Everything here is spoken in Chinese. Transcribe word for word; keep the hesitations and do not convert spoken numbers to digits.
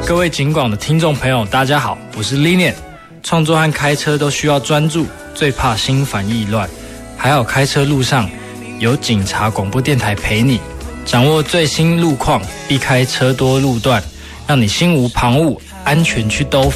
各位警广的听众朋友，大家好，我是 Linian。创作和开车都需要专注，最怕心烦意乱。还好开车路上有警察广播电台陪你，掌握最新路况，避开车多路段，让你心无旁骛，安全去兜